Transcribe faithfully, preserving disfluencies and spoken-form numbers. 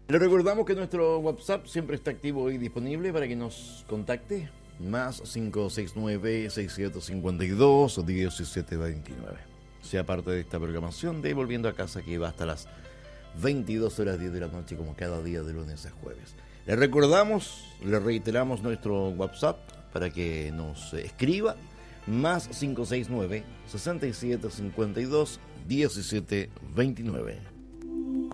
Le recordamos que nuestro WhatsApp siempre está activo y disponible para que nos contacte. Más cinco seis nueve, seis siete cinco dos, uno siete dos nueve. Sea parte de esta programación de Volviendo a Casa, que va hasta las veintidós horas diez de la noche, como cada día de lunes a jueves. Le recordamos, le reiteramos nuestro WhatsApp para que nos escriba. Más cinco seis nueve, seis siete cinco dos, uno siete dos nueve.